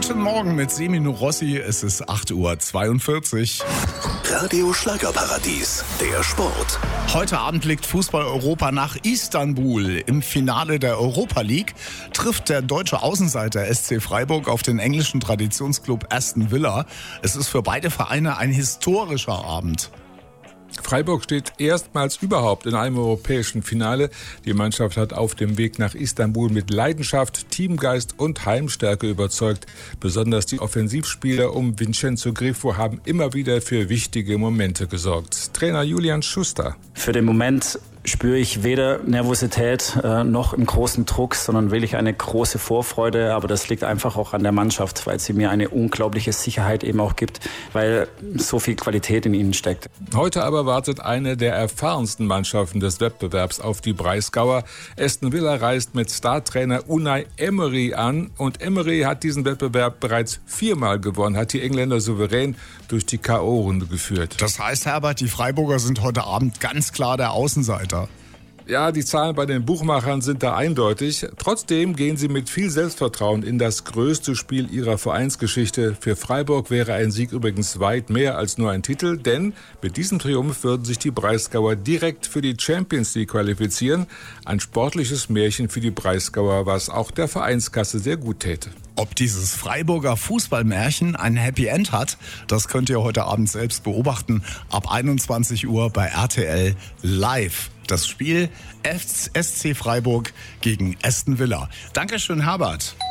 Guten Morgen mit Semino Rossi, es ist 8:42 Uhr. Radio Schlagerparadies, der Sport. Heute Abend blickt Fußball-Europa nach Istanbul. Im Finale der Europa League trifft der deutsche Außenseiter SC Freiburg auf den englischen Traditionsclub Aston Villa. Es ist für beide Vereine ein historischer Abend. Freiburg steht erstmals überhaupt in einem europäischen Finale. Die Mannschaft hat auf dem Weg nach Istanbul mit Leidenschaft, Teamgeist und Heimstärke überzeugt. Besonders die Offensivspieler um Vincenzo Grifo haben immer wieder für wichtige Momente gesorgt. Trainer Julian Schuster. Für den Moment spüre ich weder Nervosität noch einen großen Druck, sondern wirklich eine große Vorfreude. Aber das liegt einfach auch an der Mannschaft, weil sie mir eine unglaubliche Sicherheit eben auch gibt, weil so viel Qualität in ihnen steckt. Heute aber wartet eine der erfahrensten Mannschaften des Wettbewerbs auf die Breisgauer. Aston Villa reist mit Startrainer Unai Emery an. Und Emery hat diesen Wettbewerb bereits 4-mal gewonnen, hat die Engländer souverän durch die K.O.-Runde geführt. Das heißt, Herbert, die Freiburger sind heute Abend ganz klar der Außenseiter. Ja, die Zahlen bei den Buchmachern sind da eindeutig. Trotzdem gehen sie mit viel Selbstvertrauen in das größte Spiel ihrer Vereinsgeschichte. Für Freiburg wäre ein Sieg übrigens weit mehr als nur ein Titel, denn mit diesem Triumph würden sich die Breisgauer direkt für die Champions League qualifizieren. Ein sportliches Märchen für die Breisgauer, was auch der Vereinskasse sehr gut täte. Ob dieses Freiburger Fußballmärchen ein Happy End hat, das könnt ihr heute Abend selbst beobachten. Ab 21 Uhr bei RTL live. Das Spiel SC Freiburg gegen Aston Villa. Dankeschön, Herbert.